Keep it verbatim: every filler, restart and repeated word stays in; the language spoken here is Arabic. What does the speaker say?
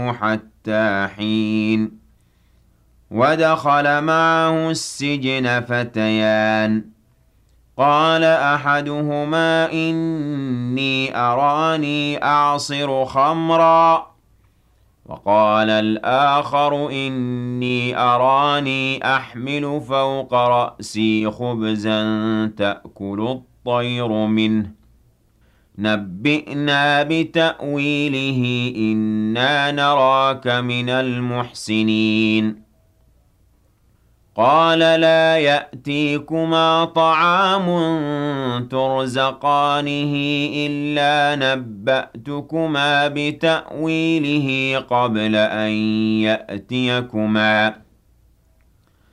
معه حتى حين ودخل معه السجن فتيان قال أحدهما إني أراني أعصر خمرا وقال الآخر إني أراني أحمل فوق رأسي خبزا تأكل الطير منه نبئنا بتأويله إنا نراك من المحسنين قال لا يأتيكما طعام ترزقانه إلا نبأتكما بتأويله قبل أن يأتيكما